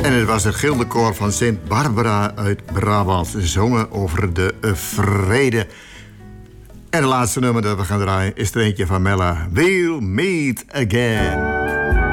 En het was het gildekoor van Sint Barbara uit Brabant. Ze zongen over de vrede. En de laatste nummer dat we gaan draaien is er eentje van Mella. We'll meet again.